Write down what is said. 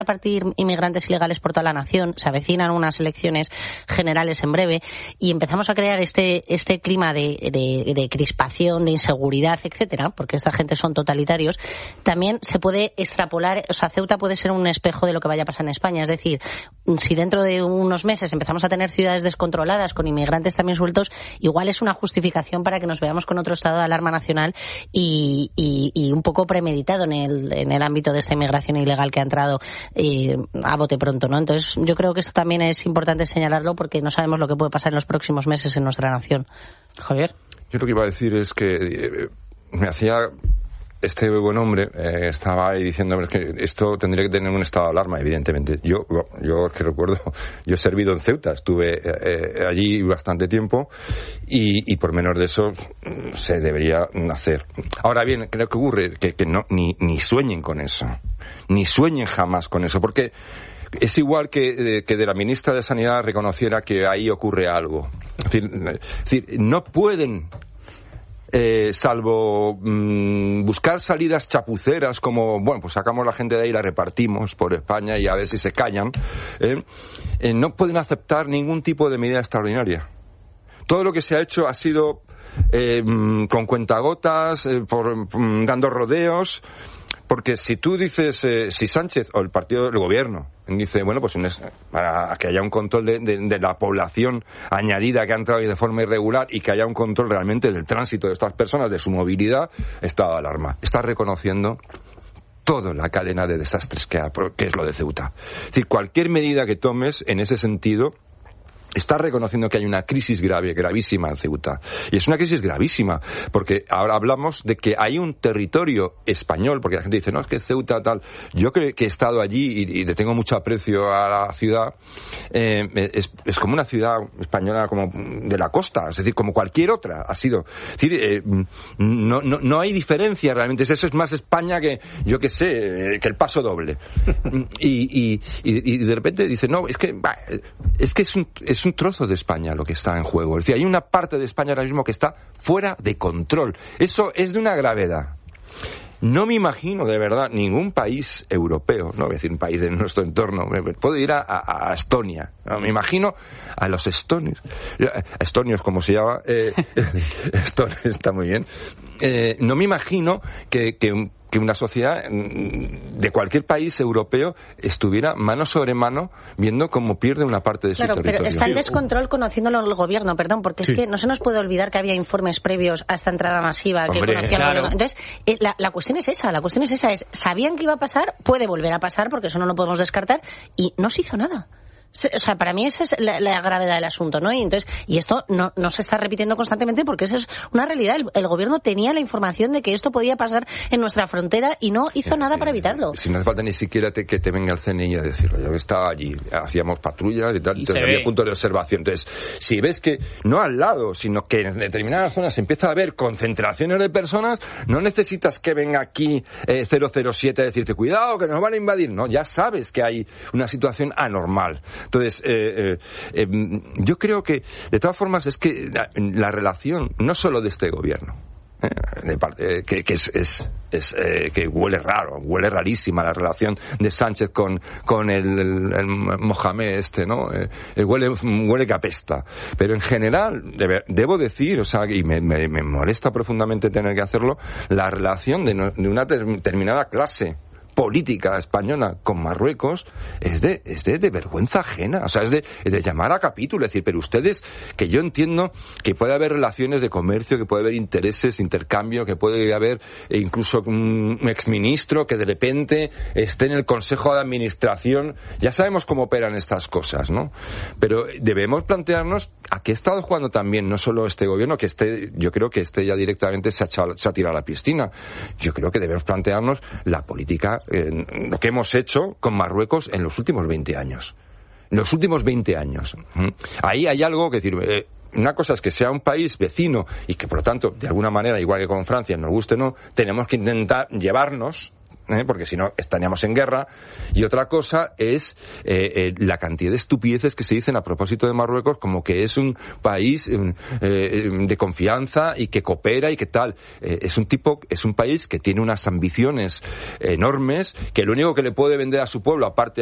repartir inmigrantes ilegales por toda la nación, se avecinan unas elecciones generales en breve y empezamos a crear este clima de crispación, de inseguridad, etcétera, porque esta gente son totalitarios, también se puede extrapolar, o sea, Ceuta puede ser un espejo de lo que vaya a pasar en España. Es decir, si dentro de unos meses empezamos a tener ciudades descontroladas con inmigrantes también sueltos, igual es una justificación para que nos veamos con otro estado de alarma nacional y un poco premeditado en el ámbito de esta inmigración ilegal que ha entrado a bote pronto, ¿no? Entonces, yo creo que esto también es importante señalarlo porque no sabemos lo que puede pasar en los próximos meses en nuestra nación. Javier. Yo lo que iba a decir es que me hacía... Este buen hombre estaba ahí diciéndome que esto tendría que tener un estado de alarma, evidentemente. Yo es que recuerdo, yo he servido en Ceuta, estuve allí bastante tiempo y por menos de eso se debería hacer. Ahora bien, creo que ocurre que no ni sueñen con eso, ni sueñen jamás con eso, porque es igual que de la ministra de Sanidad reconociera que ahí ocurre algo. Es decir, no pueden... salvo buscar salidas chapuceras como, bueno, pues sacamos la gente de ahí, la repartimos por España y a ver si se callan, no pueden aceptar ningún tipo de medida extraordinaria. Todo lo que se ha hecho ha sido con cuentagotas, dando rodeos, porque si tú dices, si Sánchez o el gobierno dice, bueno, pues para que haya un control de la población añadida que ha entrado de forma irregular y que haya un control realmente del tránsito de estas personas, de su movilidad, estado de alarma. Está reconociendo toda la cadena de desastres que es lo de Ceuta. Es decir, cualquier medida que tomes en ese sentido está reconociendo que hay una crisis gravísima en Ceuta. Y es una crisis gravísima, porque ahora hablamos de que hay un territorio español, porque la gente dice, no, es que Ceuta tal. Yo que he estado allí y le tengo mucho aprecio a la ciudad, es como una ciudad española como de la costa, es decir, como cualquier otra ha sido. Es decir, no hay diferencia realmente. Eso es más España que, yo que sé, que el Paso Doble. Y de repente dice, no, es que es un trozo de España lo que está en juego. Es decir, hay una parte de España ahora mismo que está fuera de control. Eso es de una gravedad. No me imagino, de verdad, ningún país europeo, no voy a decir un país de nuestro entorno, puedo ir a Estonia, ¿no? Me imagino a los estonios, como se llama, Estonia está muy bien, no me imagino que una sociedad de cualquier país europeo estuviera mano sobre mano viendo cómo pierde una parte de su territorio. Pero está en descontrol conociéndolo el gobierno, perdón, porque es que no se nos puede olvidar que había informes previos a esta entrada masiva que conocían. Claro. Entonces, la cuestión es esa, sabían que iba a pasar, puede volver a pasar, porque eso no lo podemos descartar, y no se hizo nada. O sea, para mí esa es la gravedad del asunto, ¿no? Y esto no se está repitiendo constantemente porque eso es una realidad. El gobierno tenía la información de que esto podía pasar en nuestra frontera y no hizo nada para evitarlo. Si no hace falta ni siquiera que te venga el CNI a decirlo. Yo estaba allí, hacíamos patrullas y tal, entonces había puntos de observación. Entonces, si ves que no al lado, sino que en determinadas zonas empieza a haber concentraciones de personas, no necesitas que venga aquí 007 a decirte, cuidado, que nos van a invadir. No, ya sabes que hay una situación anormal. Entonces, yo creo que, de todas formas, es que la relación, no solo de este gobierno, que huele raro, huele rarísima la relación de Sánchez con el Mohamed ¿no? Huele que apesta. Pero en general, debo decir, o sea, y me molesta profundamente tener que hacerlo, la relación de una determinada clase política española con Marruecos es de vergüenza ajena, o sea, es de llamar a capítulo, es decir, pero ustedes, que yo entiendo que puede haber relaciones de comercio, que puede haber intereses, intercambio, que puede haber incluso un exministro que de repente esté en el Consejo de Administración, ya sabemos cómo operan estas cosas, ¿no? Pero debemos plantearnos a qué ha estado jugando también, no solo este gobierno, yo creo que ya directamente se ha tirado a la piscina. Yo creo que debemos plantearnos la política, lo que hemos hecho con Marruecos en los últimos 20 años. En los últimos 20 años. Ahí hay algo que decir. Una cosa es que sea un país vecino y que, por lo tanto, de alguna manera, igual que con Francia, nos guste o no, tenemos que intentar llevarnos porque si no estaríamos en guerra. Y otra cosa es la cantidad de estupideces que se dicen a propósito de Marruecos, como que es un país de confianza y que coopera y que tal. Es un país que tiene unas ambiciones enormes, que lo único que le puede vender a su pueblo, aparte